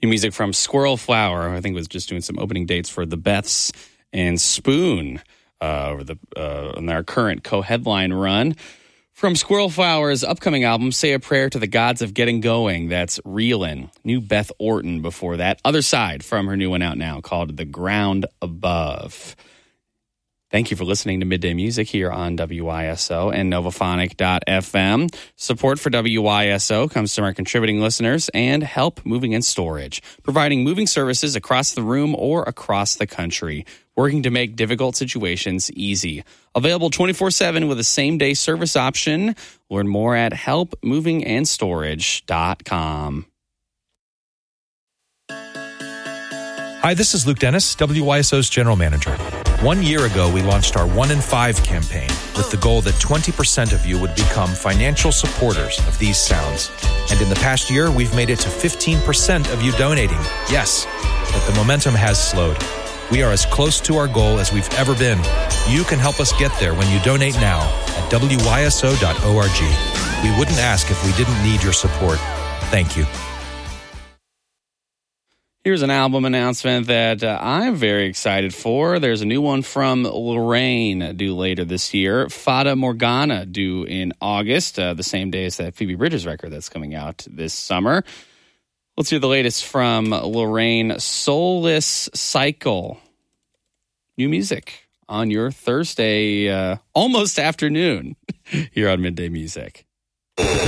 New music from Squirrel Flower, I think was just doing some opening dates for The Beths and Spoon on their current co-headline run. From Squirrel Flower's upcoming album, Say a Prayer to the Gods of Getting Going, that's Reelin'. New Beth Orton before that. Other Side from her new one out now called The Ground Above. Thank you for listening to Midday Music here on WYSO and Novaphonic.fm. Support for WYSO comes from our contributing listeners and Help Moving and Storage, providing moving services across the room or across the country, working to make difficult situations easy. Available 24/7 with a same-day service option. Learn more at helpmovingandStorage.com. Hi, this is Luke Dennis, WYSO's General Manager. 1 year ago, we launched our 1 in 5 campaign with the goal that 20% of you would become financial supporters of these sounds. And in the past year, we've made it to 15% of you donating. Yes, but the momentum has slowed. We are as close to our goal as we've ever been. You can help us get there when you donate now at WYSO.org. We wouldn't ask if we didn't need your support. Thank you. Here's an album announcement that I'm very excited for. There's a new one from Lorraine due later this year. Fata Morgana due in August, the same day as that Phoebe Bridgers record that's coming out this summer. Let's hear the latest from Lorraine. Soulless Cycle. New music on your Thursday, almost afternoon here on Midday Music.